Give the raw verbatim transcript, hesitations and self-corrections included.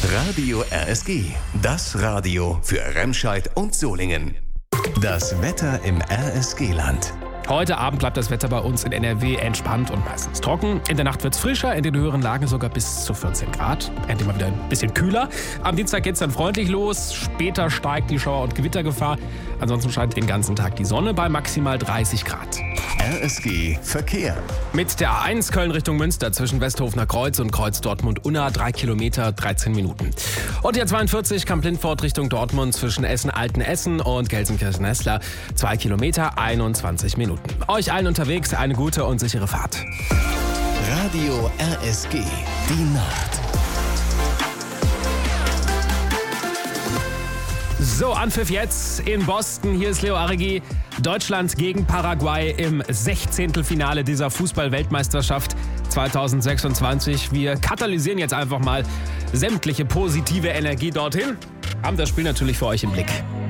Radio R S G, das Radio für Remscheid und Solingen. Das Wetter im R S G-Land. Heute Abend bleibt das Wetter bei uns in N R W entspannt und meistens trocken. In der Nacht wird es frischer, in den höheren Lagen sogar bis zu vierzehn Grad. Endlich mal wieder ein bisschen kühler. Am Dienstag geht es dann freundlich los. Später steigt die Schauer- und Gewittergefahr. Ansonsten scheint den ganzen Tag die Sonne bei maximal dreißig Grad. R S G Verkehr. Mit der A eins Köln Richtung Münster zwischen Westhofener Kreuz und Kreuz Dortmund-Unna drei Kilometer, dreizehn Minuten. Und die A zweiundvierzig Kamp-Lindfort Richtung Dortmund zwischen Essen-Altenessen und Gelsenkirchen-Nessler zwei Kilometer, einundzwanzig Minuten. Euch allen unterwegs eine gute und sichere Fahrt. Radio R S G, die Nacht. So, Anpfiff jetzt in Boston. Hier ist Leo Arigi. Deutschland gegen Paraguay im Sechzehntelfinale dieser Fußball-Weltmeisterschaft zweitausendsechsundzwanzig. Wir katalysieren jetzt einfach mal sämtliche positive Energie dorthin. Haben das Spiel natürlich für euch im Blick.